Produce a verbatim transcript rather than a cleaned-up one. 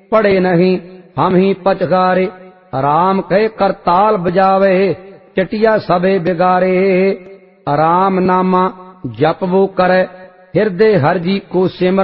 पढ़े नहीं हम ही पचगारे। राम कहे करताल बजावे चटिया सबे बिगारे। राम नामा जप वो करे हृदय हर जी को सिमर